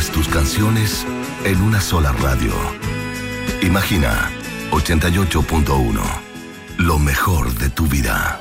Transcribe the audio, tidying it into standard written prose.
todas tus canciones en una sola radio. Imagina 88.1, lo mejor de tu vida.